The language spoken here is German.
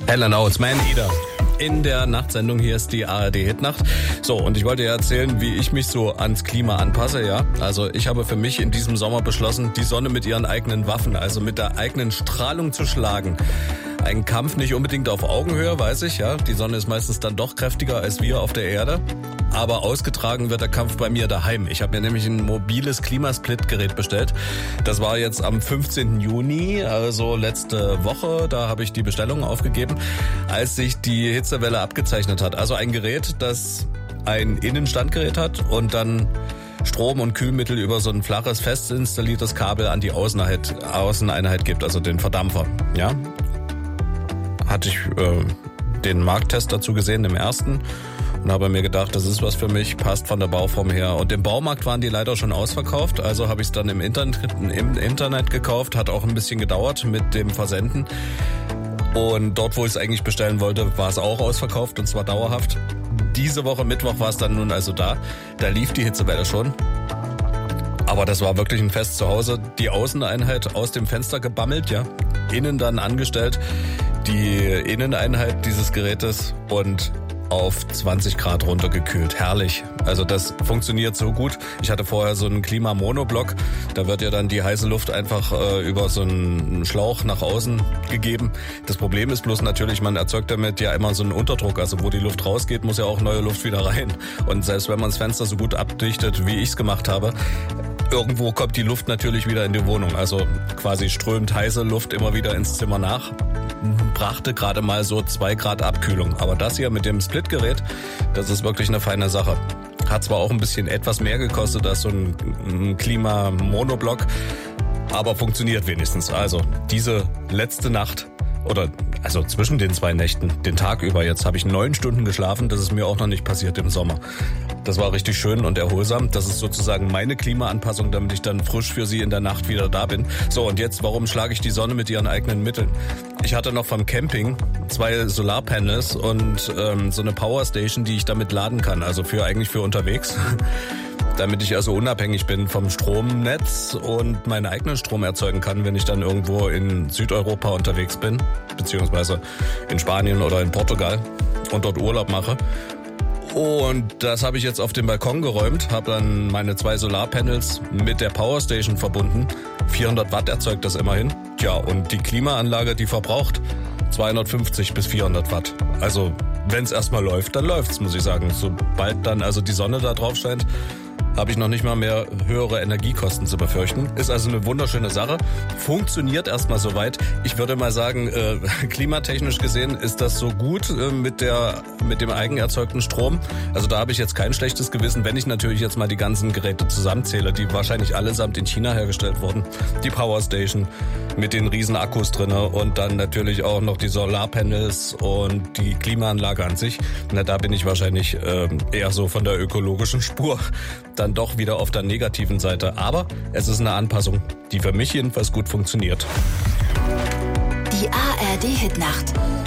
Helen Oates-Man Eater. In der Nachtsendung hier ist die ARD-Hitnacht. So, und ich wollte ja erzählen, wie ich mich so ans Klima anpasse, ja. Also ich habe für mich in diesem Sommer beschlossen, die Sonne mit ihren eigenen Waffen, also mit der eigenen Strahlung zu schlagen. Ein Kampf nicht unbedingt auf Augenhöhe, weiß ich, ja. Die Sonne ist meistens dann doch kräftiger als wir auf der Erde. Aber ausgetragen wird der Kampf bei mir daheim. Ich habe mir nämlich ein mobiles Klimasplit-Gerät bestellt. Das war jetzt am 15. Juni, also letzte Woche. Da habe ich die Bestellung aufgegeben, als sich die Hitzewelle abgezeichnet hat. Also ein Gerät, das ein Innenstandgerät hat und dann Strom und Kühlmittel über so ein flaches, fest installiertes Kabel an die Außeneinheit gibt, also den Verdampfer. Ja, hatte ich den Markttest dazu gesehen, dem ersten. Und habe mir gedacht, das ist was für mich, passt von der Bauform her. Und im Baumarkt waren die leider schon ausverkauft, also habe ich es dann im Internet gekauft, hat auch ein bisschen gedauert mit dem Versenden. Und dort, wo ich es eigentlich bestellen wollte, war es auch ausverkauft, und zwar dauerhaft. Diese Woche Mittwoch war es dann nun also da. Da lief die Hitzewelle schon. Aber das war wirklich ein Fest zu Hause. Die Außeneinheit aus dem Fenster gebammelt, ja. Innen dann angestellt, die Inneneinheit dieses Gerätes und auf 20 Grad runtergekühlt. Herrlich. Also das funktioniert so gut. Ich hatte vorher so einen Klimamonoblock. Da wird ja dann die heiße Luft einfach über so einen Schlauch nach außen gegeben. Das Problem ist bloß natürlich, man erzeugt damit ja immer so einen Unterdruck. Also wo die Luft rausgeht, muss ja auch neue Luft wieder rein. Und selbst wenn man das Fenster so gut abdichtet, wie ich es gemacht habe, irgendwo kommt die Luft natürlich wieder in die Wohnung. Also quasi strömt heiße Luft immer wieder ins Zimmer nach. Brachte gerade mal so 2 Grad Abkühlung. Aber das hier mit dem Splitgerät, das ist wirklich eine feine Sache. Hat zwar auch ein bisschen etwas mehr gekostet als so ein Klimamonoblock, aber funktioniert wenigstens. Also diese letzte Nacht, oder also zwischen den 2 Nächten, den Tag über, jetzt habe ich 9 Stunden geschlafen. Das ist mir auch noch nicht passiert im Sommer. Das war richtig schön und erholsam. Das ist sozusagen meine Klimaanpassung, damit ich dann frisch für Sie in der Nacht wieder da bin. So, und jetzt, warum schlage ich die Sonne mit ihren eigenen Mitteln? Ich hatte noch vom Camping 2 Solarpanels und so eine Powerstation, die ich damit laden kann. Also eigentlich für unterwegs. Damit ich also unabhängig bin vom Stromnetz und meinen eigenen Strom erzeugen kann, wenn ich dann irgendwo in Südeuropa unterwegs bin, beziehungsweise in Spanien oder in Portugal und dort Urlaub mache. Und das habe ich jetzt auf den Balkon geräumt, habe dann meine 2 Solarpanels mit der Powerstation verbunden. 400 Watt erzeugt das immerhin. Tja, und die Klimaanlage, die verbraucht 250 bis 400 Watt. Also wenn es erstmal läuft, dann läuft's, muss ich sagen. Sobald dann also die Sonne da drauf scheint, habe ich noch nicht mal mehr höhere Energiekosten zu befürchten. Ist also eine wunderschöne Sache. Funktioniert erstmal soweit. Ich würde mal sagen, klimatechnisch gesehen ist das so gut mit dem eigenerzeugten Strom. Also da habe ich jetzt kein schlechtes Gewissen, wenn ich natürlich jetzt mal die ganzen Geräte zusammenzähle, die wahrscheinlich allesamt in China hergestellt wurden. Die Powerstation mit den riesen Akkus drinne und dann natürlich auch noch die Solarpanels und die Klimaanlage an sich. Na, da bin ich wahrscheinlich eher so von der ökologischen Spur dann doch wieder auf der negativen Seite. Aber es ist eine Anpassung, die für mich jedenfalls gut funktioniert. Die ARD-Hitnacht.